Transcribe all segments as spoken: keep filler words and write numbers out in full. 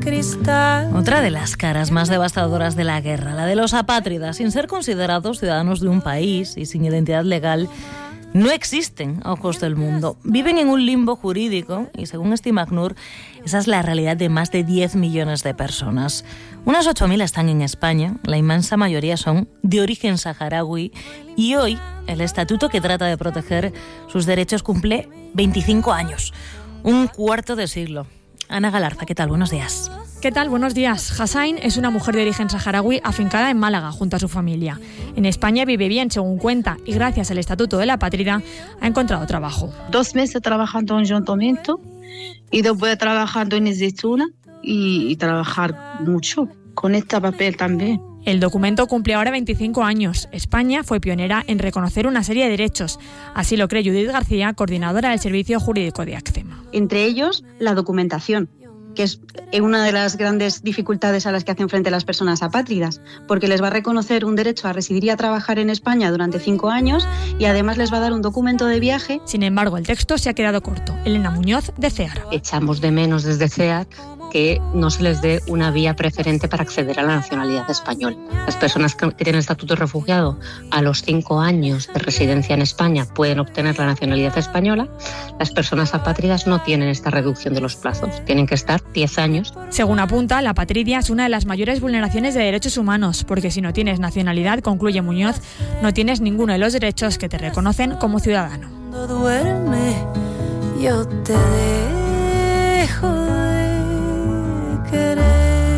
cristal. Otra de las caras más devastadoras de la guerra, la de los apátridas, sin ser considerados ciudadanos de un país y sin identidad legal, no existen a ojos del mundo. Viven en un limbo jurídico y, según estima ACNUR, esa es la realidad de más de diez millones de personas. Unas ocho mil están en España, la inmensa mayoría son de origen saharaui y hoy el estatuto que trata de proteger sus derechos cumple veinticinco años, un cuarto de siglo. Ana Galarza, ¿qué tal? Buenos días. ¿Qué tal? Buenos días. Hassain es una mujer de origen saharaui afincada en Málaga junto a su familia. En España vive bien, según cuenta, y gracias al Estatuto de la Apátrida ha encontrado trabajo. Dos meses trabajando en ayuntamiento y después trabajando en Zeytuna y, y trabajar mucho con este papel también. El documento cumple ahora veinticinco años. España fue pionera en reconocer una serie de derechos. Así lo cree Judith García, coordinadora del Servicio Jurídico de ACCEMA. Entre ellos, la documentación, que es una de las grandes dificultades a las que hacen frente las personas apátridas, porque les va a reconocer un derecho a residir y a trabajar en España durante cinco años y además les va a dar un documento de viaje. Sin embargo, el texto se ha quedado corto. Elena Muñoz, de CEAR. Echamos de menos desde CEAR que no se les dé una vía preferente para acceder a la nacionalidad española. Las personas que tienen estatuto de refugiado a los cinco años de residencia en España pueden obtener la nacionalidad española. Las personas apátridas no tienen esta reducción de los plazos, tienen que estar diez años. Según apunta, la apatridia es una de las mayores vulneraciones de derechos humanos, porque si no tienes nacionalidad, concluye Muñoz, no tienes ninguno de los derechos que te reconocen como ciudadano. Cuando duerme, yo te dejo de querer.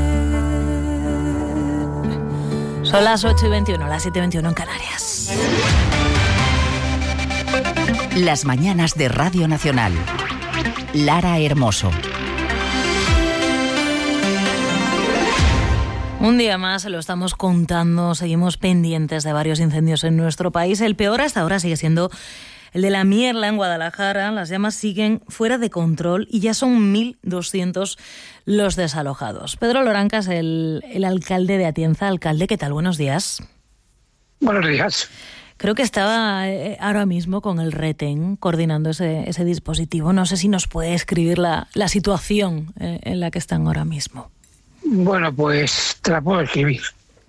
Son las ocho y veintiuno, las siete y veintiuno en Canarias. Las mañanas de Radio Nacional. Lara Hermoso. Un día más lo estamos contando, seguimos pendientes de varios incendios en nuestro país. El peor hasta ahora sigue siendo el de la Mierla en Guadalajara. Las llamas siguen fuera de control y ya son mil doscientos los desalojados. Pedro Lorancas, el, el alcalde de Atienza. Alcalde, ¿qué tal? Buenos días. Buenos días. Creo que estaba eh, ahora mismo con el Retén coordinando ese, ese dispositivo. No sé si nos puede escribir la, la situación eh, en la que están ahora mismo. Bueno, pues te la puedo escribir.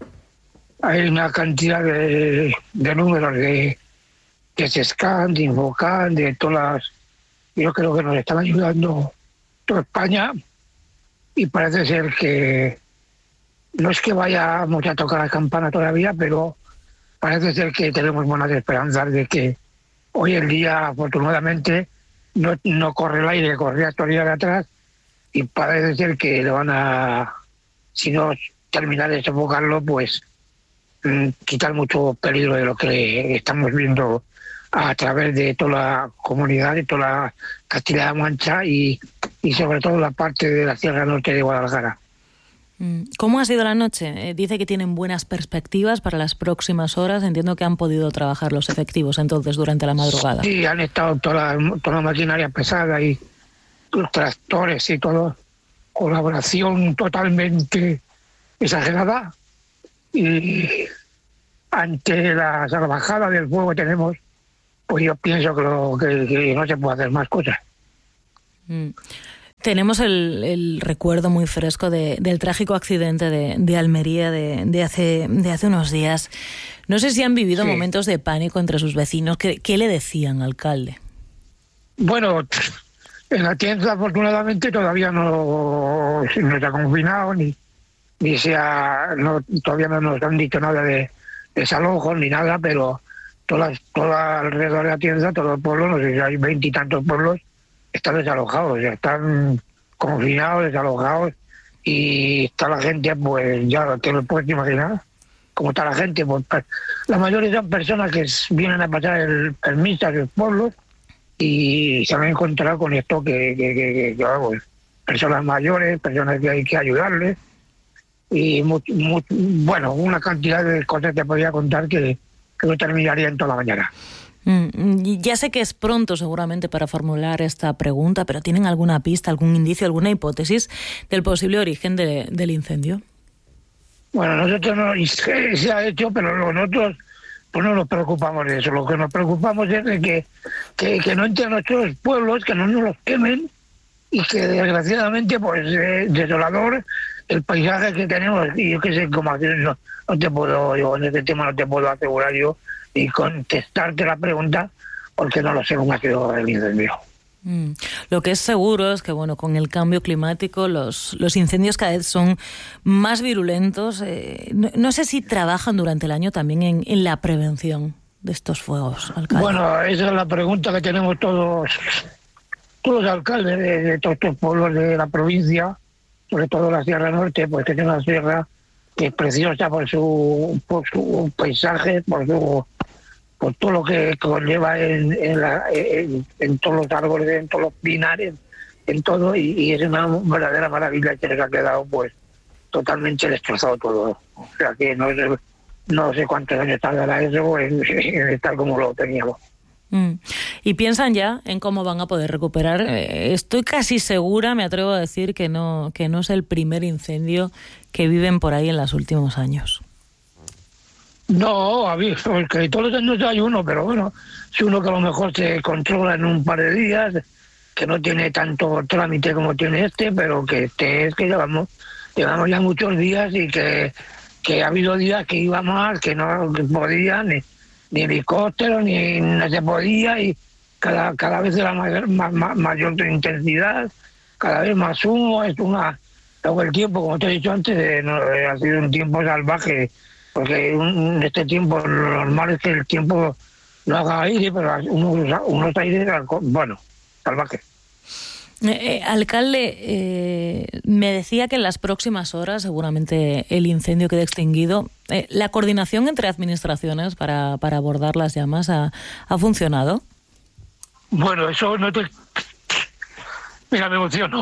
Hay una cantidad de, de números de, de SESCAN, de Infocan, de todas las... Yo creo que nos están ayudando toda España y parece ser que no es que vayamos a tocar la campana todavía, pero parece ser que tenemos buenas esperanzas de que hoy en día, afortunadamente, no, no corre el aire, corría todavía de atrás y parece ser que le van a... Si no terminar de sofocarlo, pues mmm, quitar mucho peligro de lo que estamos viendo a través de toda la comunidad, de toda la Castilla-La Mancha y, y sobre todo la parte de la Sierra Norte de Guadalajara. ¿Cómo ha sido la noche? Eh, dice que tienen buenas perspectivas para las próximas horas. Entiendo que han podido trabajar los efectivos entonces durante la madrugada. Sí, han estado toda la, toda la maquinaria pesada y los tractores y todo. Colaboración totalmente exagerada y ante la salvajada del fuego que tenemos, pues yo pienso que, lo, que, que no se puede hacer más cosas. Mm. Tenemos el, el recuerdo muy fresco de, del trágico accidente de, de Almería de, de, hace, de hace unos días. No sé si han vivido sí. momentos de pánico entre sus vecinos. ¿Qué, qué le decían, alcalde? Bueno, en Atienza afortunadamente todavía no, no se ha confinado, ni, ni se ha, no, todavía no nos han dicho nada de desalojos ni nada, pero todas, todas alrededor de Atienza, todos los pueblos, no sé si hay veintitantos pueblos, están desalojados, ya están confinados, desalojados, y está la gente, pues ya te lo puedes imaginar, cómo está la gente. Pues, la mayoría son personas que vienen a pasar el permiso a sus pueblos y se han encontrado con esto que, que, que, que, que pues, personas mayores, personas que hay que ayudarles, y muy, muy, bueno, una cantidad de cosas que podría contar que, que no terminaría en toda la mañana. Mm, ya sé que es pronto seguramente para formular esta pregunta, pero ¿tienen alguna pista, algún indicio, alguna hipótesis del posible origen de, del incendio? Bueno, nosotros no se ha hecho, pero nosotros pues no nos preocupamos de eso. Lo que nos preocupamos es de que, que, que no entren a nuestros pueblos, que no nos los quemen y que desgraciadamente, pues, eh, desolador el paisaje que tenemos. Y yo que sé, como hacer eso, no te puedo, yo en este tema no te puedo asegurar yo y contestarte la pregunta, porque no lo sé cómo ha sido el incendio. Mm. Lo que es seguro es que, bueno, con el cambio climático los, los incendios cada vez son más virulentos. Eh, no, no sé si trabajan durante el año también en, en la prevención de estos fuegos, alcalde. Bueno, esa es la pregunta que tenemos todos, todos los alcaldes de, de todos estos pueblos de la provincia, sobre todo la Sierra Norte, pues que es una sierra que es preciosa por su, por su paisaje, por su por todo lo que conlleva en, en, la, en, en todos los árboles, en todos los pinares, en todo, y, y es una verdadera maravilla que les ha quedado pues totalmente destrozado todo. O sea que no sé, no sé cuántos años tardará eso en, en estar como lo teníamos. Mm. ¿Y piensan ya en cómo van a poder recuperar? Eh, estoy casi segura, me atrevo a decir, que no, que no es el primer incendio que viven por ahí en los últimos años. No, a ver, porque todos los años hay uno, pero bueno, si uno que a lo mejor se controla en un par de días, que no tiene tanto trámite como tiene este, pero que este es que llevamos, llevamos ya muchos días y que, que ha habido días que iba mal, que no que podía, ni, ni helicóptero, ni no se podía, y cada, cada vez era mayor, ma, ma, mayor intensidad, cada vez más humo, es una... Luego el tiempo, como te he dicho antes, eh, no, eh, ha sido un tiempo salvaje. Porque en este tiempo lo normal es que el tiempo no haga aire, pero unos, unos aires, bueno, salvajes. Eh, eh, alcalde, eh, me decía que en las próximas horas seguramente el incendio quede extinguido. Eh, ¿La coordinación entre administraciones para, para abordar las llamas ha, ha funcionado? Bueno, eso no te... Mira, me emociono.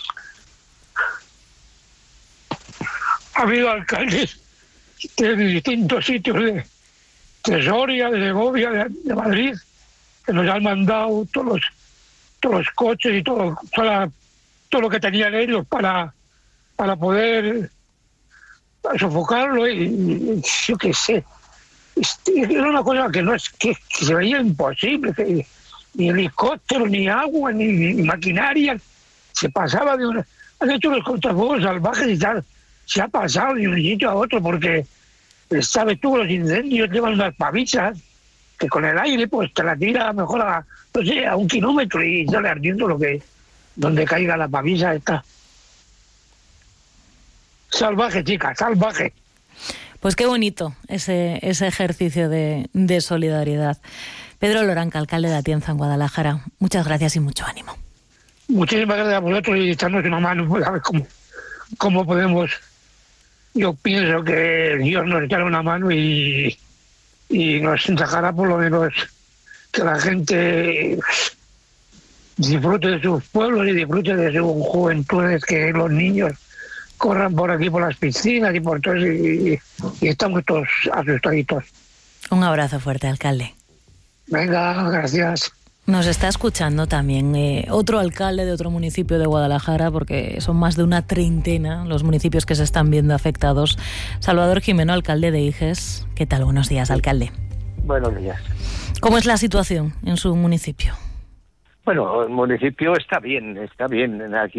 Ha habido alcaldes de distintos sitios de, de Soria, de Segovia, de, de Madrid, que nos han mandado todos los, todos los coches y todo, toda, todo lo que tenían ellos para, para poder sofocarlo, y, y yo qué sé. Era una cosa que no es que, que se veía imposible, que ni helicóptero, ni agua, ni, ni maquinaria, se pasaba de una... Han hecho los contrafuegos salvajes y tal. Se ha pasado de un sitio a otro, porque, sabes tú, los incendios llevan unas pavisas que con el aire pues te la tira mejor a, no sé, a un kilómetro y sale ardiendo lo que, donde caiga la pavisa está. Salvaje, chica, salvaje. Pues qué bonito ese, ese ejercicio de, de solidaridad. Pedro Loranca, alcalde de Atienza, en Guadalajara, muchas gracias y mucho ánimo. Muchísimas gracias a vosotros y echarnos una mano, pues a ver cómo, cómo podemos... Yo pienso que Dios nos echará una mano y, y nos dejará por lo menos que la gente disfrute de sus pueblos y disfrute de sus juventudes, que los niños corran por aquí, por las piscinas y por todo eso, y, y estamos todos asustaditos. Un abrazo fuerte, alcalde. Venga, gracias. Nos está escuchando también eh, otro alcalde de otro municipio de Guadalajara, porque son más de una treintena los municipios que se están viendo afectados. Salvador Jimeno, alcalde de Iges. ¿Qué tal? Buenos días, alcalde. Buenos días. ¿Cómo es la situación en su municipio? Bueno, el municipio está bien, está bien. Aquí